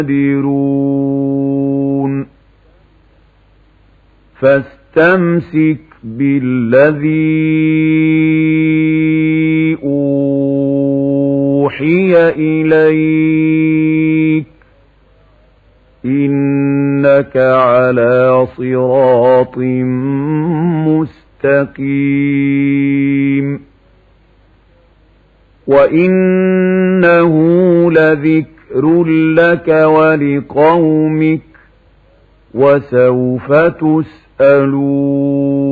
يقدرون فاستمسك بالذي أوحي إليك إنك على صراط مستقيم وإنه لذكر لك ولقومك وسوف تسألون